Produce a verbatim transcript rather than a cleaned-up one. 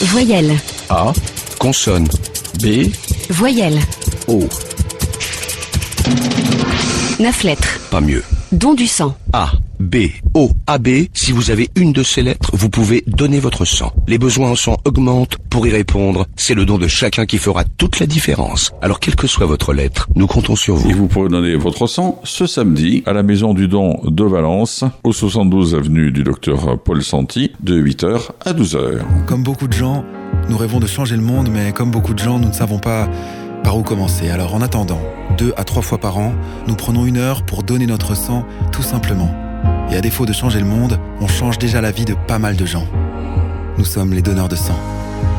Voyelle. A. Consonne. B. Voyelle. O. Neuf lettres. Pas mieux. Don du sang. A, B, O, A B. Si vous avez une de ces lettres, vous pouvez donner votre sang. Les besoins en sang augmentent. Pour y répondre, c'est le don de chacun qui fera toute la différence. Alors, quelle que soit votre lettre, nous comptons sur vous. Et vous pourrez donner votre sang ce samedi à la Maison du Don de Valence, au soixante-douze avenue du Docteur Paul Santi, de huit heures à douze heures. Comme beaucoup de gens, nous rêvons de changer le monde, mais comme beaucoup de gens, nous ne savons pas par où commencer. Alors en attendant, deux à trois fois par an, nous prenons une heure pour donner notre sang, tout simplement. Et à défaut de changer le monde, on change déjà la vie de pas mal de gens. Nous sommes les donneurs de sang.